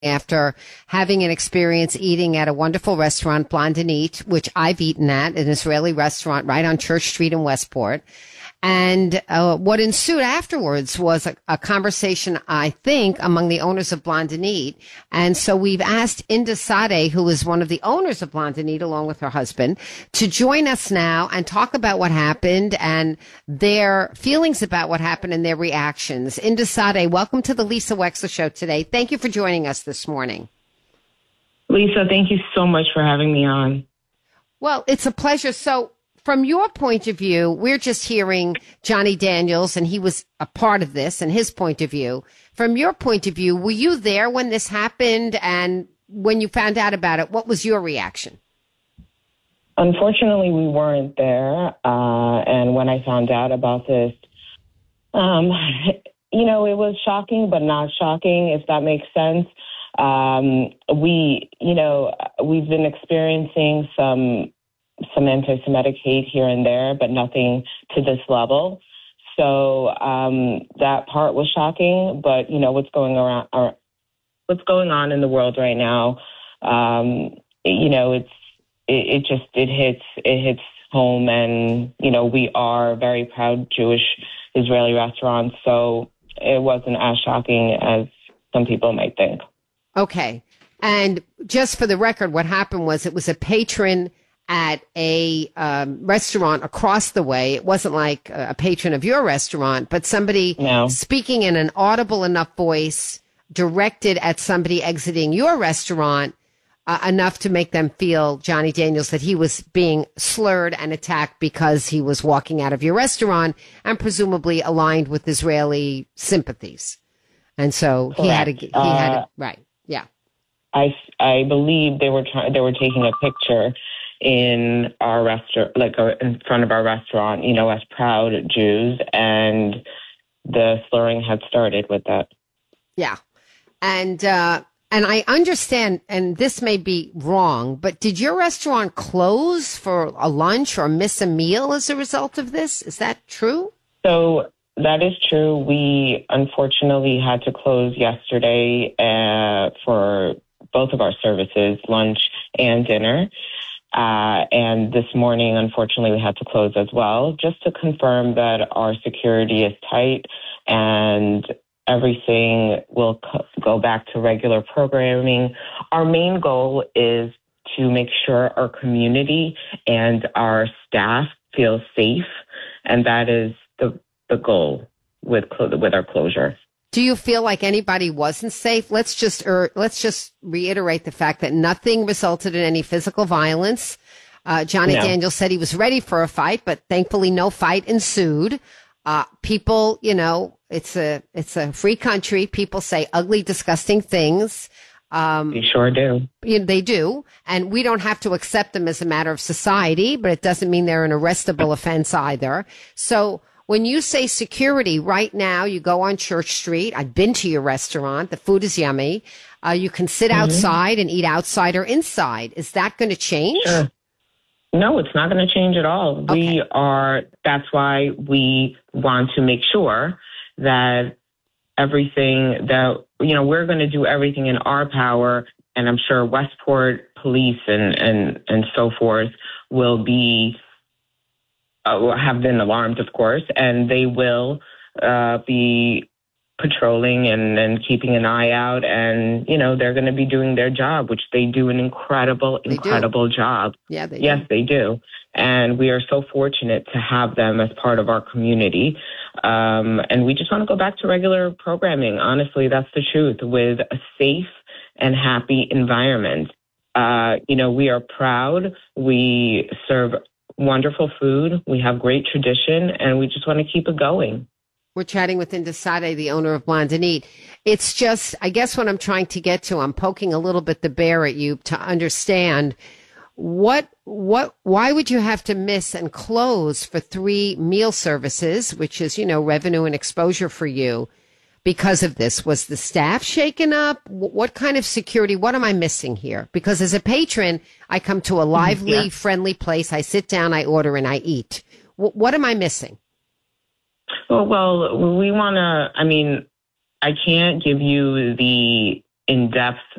after having an experience eating at a wonderful restaurant, Blondinite, which I've eaten at, an Israeli restaurant right on Church Street in Westport. And what ensued afterwards was a conversation, I think, among the owners of Blondinite. And so we've asked Inda Sadeh, who is one of the owners of Blondinite, along with her husband, to join us now and talk about what happened and their feelings about what happened and their reactions. Inda Sadeh, welcome to the Lisa Wexler Show today. Thank you for joining us this morning. Lisa, thank you so much for having me on. Well, it's a pleasure. So, from your point of view, we're just hearing Johnny Daniels, and he was a part of this, and his point of view. From your point of view, were you there when this happened? And when you found out about it, what was your reaction? Unfortunately, we weren't there. And when I found out about this, it was shocking, but not shocking, if that makes sense. We've been experiencing some anti-Semitic hate here and there, but nothing to this level. So that part was shocking. But what's going on in the world right now, it hits home, and we are very proud Jewish Israeli restaurants. So it wasn't as shocking as some people might think. Okay, and just for the record, what happened was it was a patron at a restaurant across the way. It wasn't like a patron of your restaurant, but somebody speaking in an audible enough voice directed at somebody exiting your restaurant enough to make them feel, Johnny Daniels, that he was being slurred and attacked because he was walking out of your restaurant and presumably aligned with Israeli sympathies. And so Correct. right. Yeah. I believe they were taking a picture in our restaurant, in front of our restaurant, as proud Jews, and the slurring had started with that. Yeah. And I understand, and this may be wrong, but did your restaurant close for a lunch or miss a meal as a result of this? Is that true? So that is true. We unfortunately had to close yesterday for both of our services, lunch and dinner. And this morning, unfortunately, we had to close as well, just to confirm that our security is tight and everything will go back to regular programming. Our main goal is to make sure our community and our staff feel safe, and that is the goal with our closure. Do you feel like anybody wasn't safe? Let's just reiterate the fact that nothing resulted in any physical violence. Johnny Daniels said he was ready for a fight, but thankfully no fight ensued. People, it's a free country. People say ugly, disgusting things. They sure do. They do. And we don't have to accept them as a matter of society, but it doesn't mean they're an arrestable offense either. So when you say security, right now you go on Church Street. I've been to your restaurant. The food is yummy. You can sit outside and eat outside or inside. Is that going to change? Sure. No, it's not going to change at all. Okay. That's why we want to make sure that everything that, we're going to do everything in our power. And I'm sure Westport police and so forth will be, have been alarmed, of course, and they will be patrolling and keeping an eye out, and they're going to be doing their job, which they do an incredible job. Yeah, yes, they do, and we are so fortunate to have them as part of our community. And we just want to go back to regular programming. Honestly, that's the truth. With a safe and happy environment, we are proud. We serve wonderful food. We have great tradition, and we just want to keep it going. We're chatting with Inda Sadeh, the owner of Blondinite. It's just, I guess what I'm trying to get to, I'm poking a little bit the bear at you to understand why would you have to miss and close for 3 meal services, which is, revenue and exposure for you because of this? Was the staff shaken up? What kind of security? What am I missing here? Because as a patron, I come to a lively, friendly place. I sit down, I order, and I eat. What am I missing? Well, we want to, I can't give you the in-depth